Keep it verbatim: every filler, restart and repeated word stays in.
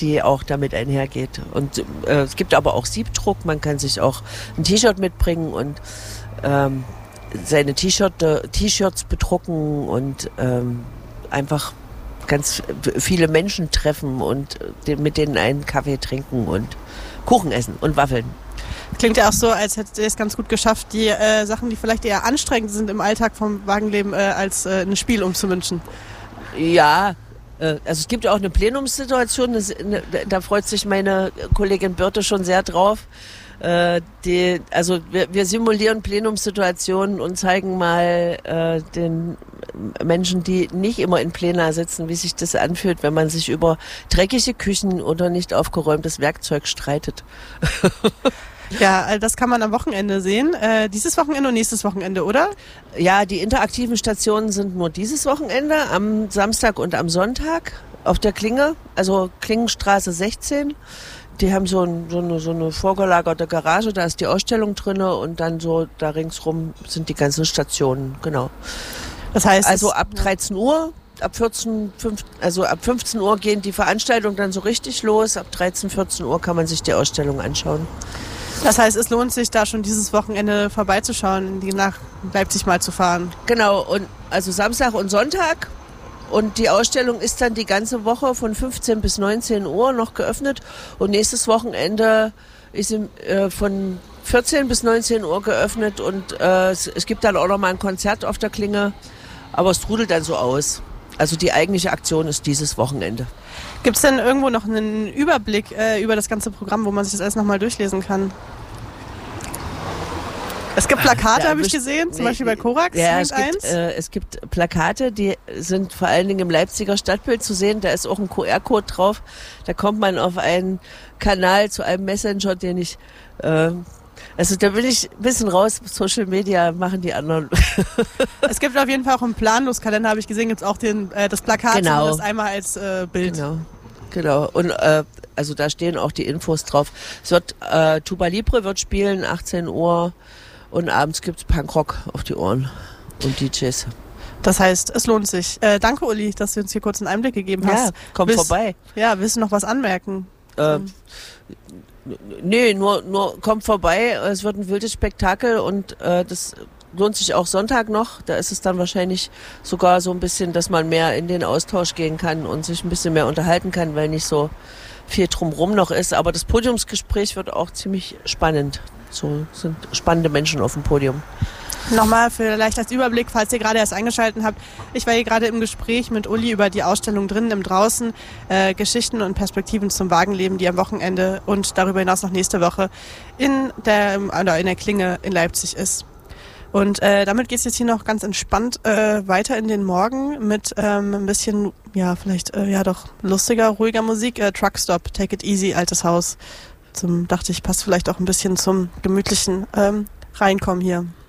die auch damit einhergeht. Und äh, es gibt aber auch Siebdruck, man kann sich auch ein T-Shirt mitbringen und ähm, seine T-Shirt, T-Shirts bedrucken und ähm, einfach ganz viele Menschen treffen und mit denen einen Kaffee trinken und Kuchen essen und Waffeln. Klingt ja auch so, als hättet ihr es ganz gut geschafft, die äh, Sachen, die vielleicht eher anstrengend sind im Alltag vom Wagenleben, äh, als äh, ein Spiel umzumünzen. Ja, äh, also es gibt ja auch eine Plenumssituation, das, ne, da freut sich meine Kollegin Birte schon sehr drauf. Äh, die, also wir, wir simulieren Plenumssituationen und zeigen mal äh, den Menschen, die nicht immer in Plena sitzen, wie sich das anfühlt, wenn man sich über dreckige Küchen oder nicht aufgeräumtes Werkzeug streitet. Ja, das kann man am Wochenende sehen. Äh, dieses Wochenende und nächstes Wochenende, oder? Ja, die interaktiven Stationen sind nur dieses Wochenende, am Samstag und am Sonntag auf der Klinge, also Klingenstraße sechzehn. Die haben so, ein, so, eine, so eine vorgelagerte Garage, da ist die Ausstellung drin und dann so da ringsrum sind die ganzen Stationen, genau. Das heißt, also ab dreizehn Uhr, ab vierzehn, fünf, also ab fünfzehn Uhr gehen die Veranstaltungen dann so richtig los, ab dreizehn, vierzehn Uhr kann man sich die Ausstellung anschauen. Das heißt, es lohnt sich da schon dieses Wochenende vorbeizuschauen, nach Leipzig mal zu fahren. Genau, und also Samstag und Sonntag. Und die Ausstellung ist dann die ganze Woche von fünfzehn bis neunzehn Uhr noch geöffnet. Und nächstes Wochenende ist sie äh, von vierzehn bis neunzehn Uhr geöffnet. Und äh, es, es gibt dann auch noch mal ein Konzert auf der Klinge. Aber es trudelt dann so aus. Also die eigentliche Aktion ist dieses Wochenende. Gibt es denn irgendwo noch einen Überblick äh, über das ganze Programm, wo man sich das alles nochmal durchlesen kann? Es gibt Plakate, habe ich gesehen, zum nee, Beispiel bei Korax. Ja, es gibt, äh, es gibt Plakate, die sind vor allen Dingen im Leipziger Stadtbild zu sehen. Da ist auch ein Q R-Code drauf. Da kommt man auf einen Kanal zu einem Messenger, den ich... Äh, also da bin ich ein bisschen raus. Social Media machen die anderen. Es gibt auf jeden Fall auch einen Planloskalender, habe ich gesehen, gibt es auch den, äh, das Plakat, genau. Das einmal als äh, Bild. Genau. Genau, und äh, also da stehen auch die Infos drauf. Es wird äh, Tuba Libre wird spielen, achtzehn Uhr. Und abends gibt's Punkrock auf die Ohren und D Js. Das heißt, es lohnt sich. Äh, danke, Uli, dass du uns hier kurz einen Einblick gegeben hast. Ja, komm willst, vorbei. Ja, willst du noch was anmerken? Äh, nee, nur, nur komm vorbei. Es wird ein wildes Spektakel und äh, das lohnt sich auch Sonntag noch. Da ist es dann wahrscheinlich sogar so ein bisschen, dass man mehr in den Austausch gehen kann und sich ein bisschen mehr unterhalten kann, weil nicht so viel drumrum noch ist. Aber das Podiumsgespräch wird auch ziemlich spannend. So sind spannende Menschen auf dem Podium. Nochmal vielleicht als Überblick, falls ihr gerade erst eingeschaltet habt. Ich war hier gerade im Gespräch mit Uli über die Ausstellung drinnen im Draußen, äh, Geschichten und Perspektiven zum Wagenleben, die am Wochenende und darüber hinaus noch nächste Woche in der, oder in der Klinge in Leipzig ist. Und äh, damit geht es jetzt hier noch ganz entspannt äh, weiter in den Morgen mit ähm, ein bisschen, ja, vielleicht, äh, ja doch, lustiger, ruhiger Musik. Äh, Truckstop, Take It Easy, Altes Haus. Zum, dachte ich, passt vielleicht auch ein bisschen zum gemütlichen ähm, Reinkommen hier.